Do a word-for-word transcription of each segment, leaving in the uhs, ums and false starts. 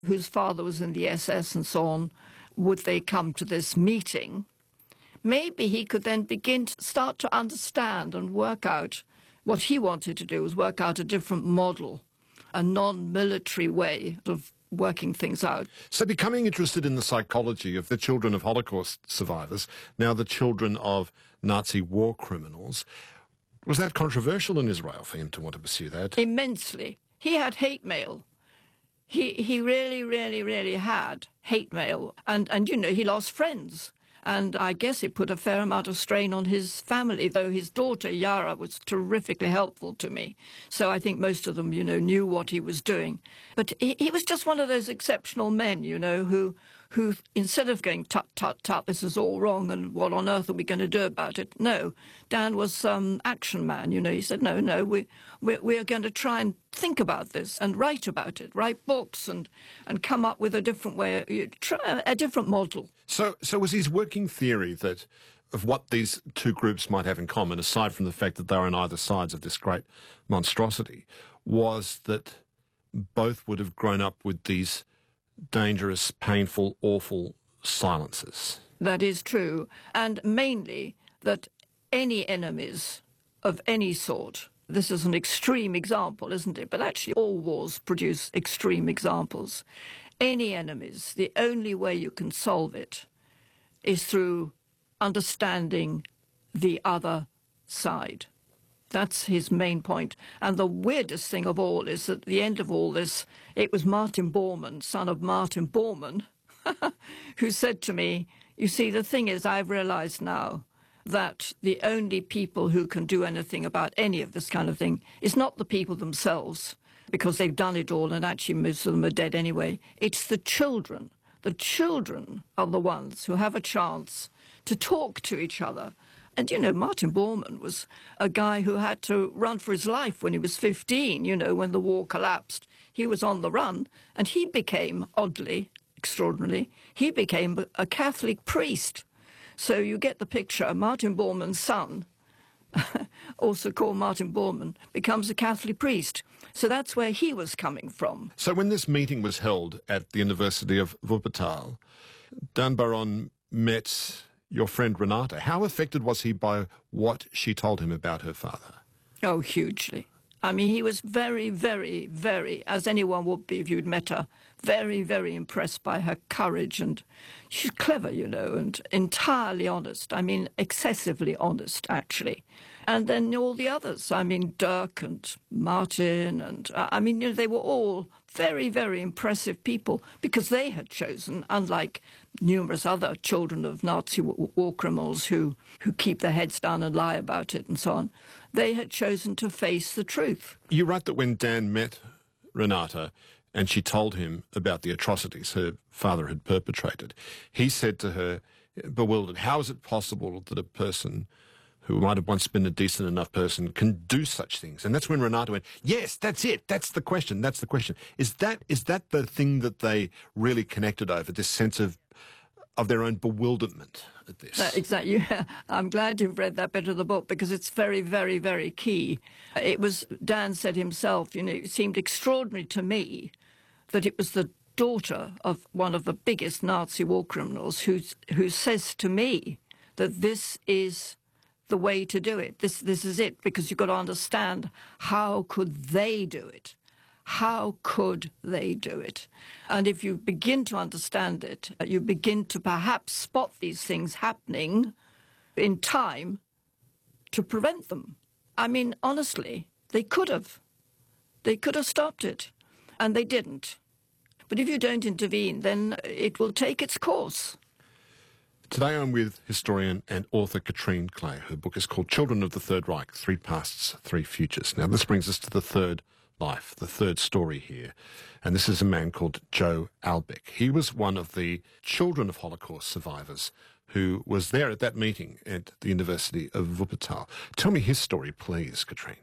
whose father was in the S S and so on, would they come to this meeting, maybe he could then begin to start to understand and work out what he wanted to do was work out a different model, a non-military way of working things out. So becoming interested in the psychology of the children of Holocaust survivors, now the children of Nazi war criminals, was that controversial in Israel for him to want to pursue that? Immensely. He had hate mail. He he really, really, really had hate mail. And, and, you know, he lost friends. And I guess it put a fair amount of strain on his family, though his daughter, Yara, was terrifically helpful to me. So I think most of them, you know, knew what he was doing. But he, he was just one of those exceptional men, you know, who, who instead of going, tut, tut, tut, this is all wrong and what on earth are we going to do about it? No, Dan was um, action man, you know. He said, no, no, we, we, we're going to try and think about this and write about it, write books and, and come up with a different way, try a different model. So, so was his working theory that of what these two groups might have in common, aside from the fact that they were on either sides of this great monstrosity, was that both would have grown up with these dangerous, painful, awful silences? That is true. And mainly that any enemies of any sort, this is an extreme example, isn't it? But actually all wars produce extreme examples. Any enemies, the only way you can solve it is through understanding the other side. That's his main point. And the weirdest thing of all is that at the end of all this, it was Martin Bormann, son of Martin Bormann, who said to me, you see, the thing is, I've realized now that the only people who can do anything about any of this kind of thing is not the people themselves, because they've done it all and actually most of them are dead anyway. It's the children. The children are the ones who have a chance to talk to each other. And, you know, Martin Bormann was a guy who had to run for his life when he was fifteen, you know, when the war collapsed. He was on the run, and he became, oddly, extraordinarily, he became a Catholic priest. So you get the picture. Martin Bormann's son, also called Martin Bormann, becomes a Catholic priest. So that's where he was coming from. So when this meeting was held at the University of Wuppertal, Dan Baron met your friend Renata. How affected was he by what she told him about her father? Oh, hugely. I mean, he was very, very, very, as anyone would be if you'd met her, very, very impressed by her courage. And she's clever, you know, and entirely honest. I mean, excessively honest, actually. And then all the others, I mean, Dirk and Martin, and uh, I mean, you know, they were all very, very impressive people because they had chosen, unlike numerous other children of Nazi war criminals who, who keep their heads down and lie about it and so on, they had chosen to face the truth. You write that when Dan met Renata and she told him about the atrocities her father had perpetrated, he said to her, bewildered, how is it possible that a person who might have once been a decent enough person can do such things? And that's when Renata went, yes, that's it, that's the question, that's the question. Is that is that the thing that they really connected over, this sense of of their own bewilderment at this? Uh, exactly. Yeah. I'm glad you've read that bit of the book because it's very, very, very key. It was, Dan said himself, you know, it seemed extraordinary to me that it was the daughter of one of the biggest Nazi war criminals who, who says to me that this is the way to do it. This, this is it, because you've got to understand how could they do it? How could they do it? And if you begin to understand it, you begin to perhaps spot these things happening in time to prevent them. I mean, honestly, they could have. They could have stopped it, and they didn't. But if you don't intervene, then it will take its course. Today I'm with historian and author Katrine Clay. Her book is called Children of the Third Reich, Three Pasts, Three Futures. Now this brings us to the third life, the third story here. And this is a man called Joe Albeck. He was one of the children of Holocaust survivors who was there at that meeting at the University of Wuppertal. Tell me his story, please, Katrine.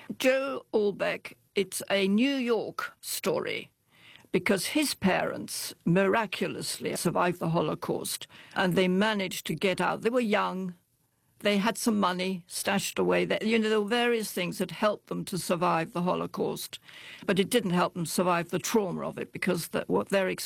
Joe Albeck, it's a New York story because his parents miraculously survived the Holocaust and they managed to get out. They were young, They had some money stashed away there. You know, there were various things that helped them to survive the Holocaust, but it didn't help them survive the trauma of it, because that, what their